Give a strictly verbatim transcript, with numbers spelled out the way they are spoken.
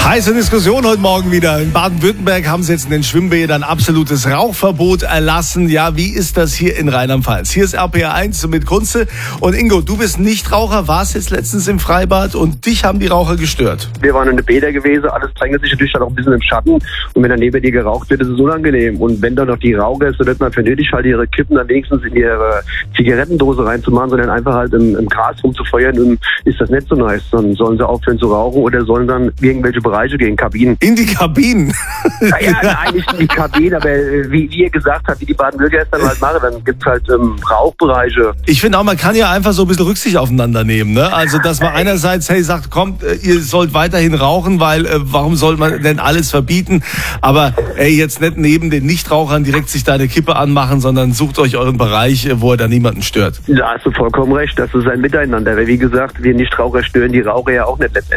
Heiße Diskussion heute Morgen wieder. In Baden-Württemberg haben sie jetzt in den Schwimmbädern absolutes Rauchverbot erlassen. Ja, wie ist das hier in Rheinland-Pfalz? Hier ist R P R eins mit Kunze. Und Ingo, du bist Nichtraucher, warst jetzt letztens im Freibad und dich haben die Raucher gestört. Wir waren in den Bädern gewesen, alles drängelt sich natürlich dann auch ein bisschen im Schatten. Und wenn dann neben dir geraucht wird, ist es unangenehm. Und wenn dann noch die Raucher so nicht mal für nötig halt ihre Kippen dann wenigstens in ihre Zigarettendose reinzumachen, sondern einfach halt im, im Gras rumzufeuern, dann ist das nicht so nice. Dann sollen sie aufhören zu rauchen oder sollen dann irgendwelche Bereiche gehen, Kabinen. In die Kabinen? Naja, nein, nicht in die Kabinen, aber wie, wie ihr gesagt habt, wie die Baden-Württemberger es dann halt machen, dann gibt es halt ähm, Rauchbereiche. Ich finde auch, man kann ja einfach so ein bisschen Rücksicht aufeinander nehmen, ne? Also, dass man einerseits, hey, sagt, kommt, ihr sollt weiterhin rauchen, weil äh, warum soll man denn alles verbieten? Aber ey, jetzt nicht neben den Nichtrauchern direkt sich da eine Kippe anmachen, sondern sucht euch euren Bereich, wo er da niemanden stört. Da hast du vollkommen recht, das ist ein Miteinander. Weil wie gesagt, wir Nichtraucher stören die Raucher ja auch nicht letztendlich.